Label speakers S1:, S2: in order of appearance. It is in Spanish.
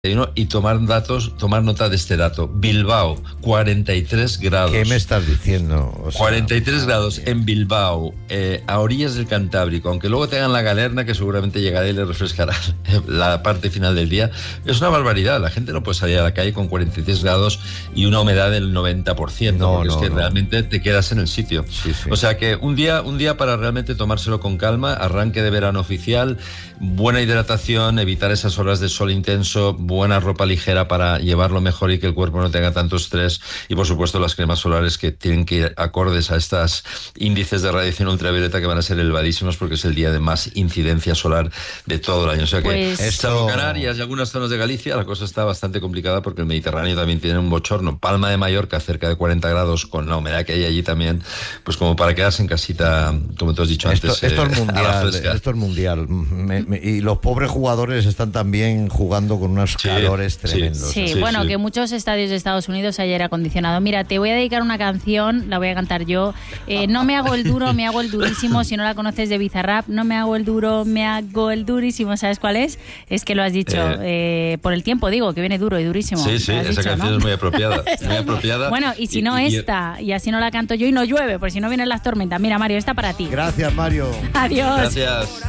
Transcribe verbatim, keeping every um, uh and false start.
S1: Y tomar datos, tomar nota de este dato. Bilbao, cuarenta y tres grados.
S2: ¿Qué me estás diciendo? O sea,
S1: cuarenta y tres grados en Bilbao, eh, a orillas del Cantábrico, aunque luego tengan la Galerna, que seguramente llegará y le refrescará la parte final del día. Es una barbaridad, la gente no puede salir a la calle con cuarenta y tres grados y una humedad del noventa por ciento,
S2: no,
S1: porque
S2: no,
S1: es que
S2: no.
S1: realmente te quedas en el sitio.
S2: Sí, sí.
S1: O sea que un día, un día para realmente tomárselo con calma, arranque de verano oficial, buena hidratación, evitar esas horas de sol intenso, buena ropa ligera para llevarlo mejor y que el cuerpo no tenga tanto estrés, y por supuesto las cremas solares que tienen que ir acordes a estos índices de radiación ultravioleta que van a ser elevadísimos porque es el día de más incidencia solar de todo el año. O sea que,
S3: pues...
S1: salvo Canarias y algunas zonas de Galicia, la cosa está bastante complicada porque el Mediterráneo también tiene un bochorno. Palma de Mallorca, cerca de cuarenta grados, con la humedad que hay allí también, pues como para quedarse en casita, como tú has dicho
S2: esto,
S1: antes.
S2: Esto
S1: eh,
S2: es mundial, esto es mundial. Me, me, y los pobres jugadores están también jugando con unos sí, calores tremendos.
S3: Sí, sí, sí, bueno, sí. Que muchos estadios de Estados Unidos hay aire acondicionado. Mira, te voy a dedicar una canción, la voy a cantar yo. Eh, no me hago el duro, me hago el durísimo. Si no la conoces, de Bizarrap. No me hago el duro, me hago el durísimo. ¿Sabes cuál es? Es que lo has dicho. Eh, eh, por el tiempo, digo, que viene duro y durísimo.
S1: Sí, sí, esa dicho, canción ¿no? es muy apropiada. Muy apropiada.
S3: Bueno, y si y, no y, esta, y así no la canto yo y no llueve, por si no vienen las tormentas. Mira, Mario, esta para ti.
S2: Gracias, Mario.
S3: Adiós.
S1: Gracias.